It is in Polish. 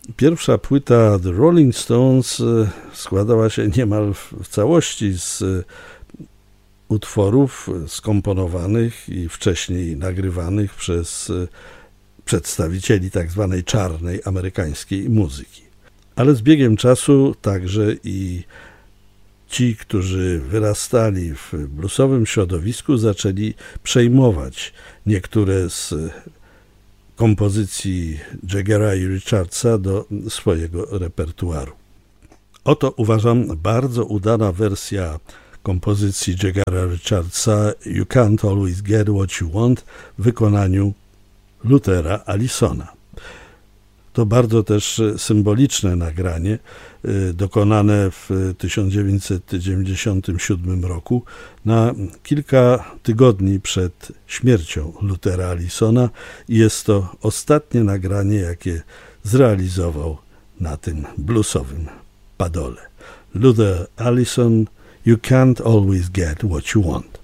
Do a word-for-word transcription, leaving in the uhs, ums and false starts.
Pierwsza płyta The Rolling Stones składała się niemal w całości z utworów skomponowanych i wcześniej nagrywanych przez przedstawicieli tak zwanej czarnej amerykańskiej muzyki. Ale z biegiem czasu także i ci, którzy wyrastali w bluesowym środowisku, zaczęli przejmować niektóre z kompozycji Jaggera i Richardsa do swojego repertuaru. Oto, uważam, bardzo udana wersja kompozycji Jaggera Richardsa You Can't Always Get What You Want w wykonaniu Luthera Allisona. To bardzo też symboliczne nagranie, dokonane w tysiąc dziewięćset dziewięćdziesiątym siódmym roku, na kilka tygodni przed śmiercią Luthera Allisona. Jest to ostatnie nagranie, jakie zrealizował na tym bluesowym padole. Luther Allison, You Can't Always Get What You Want.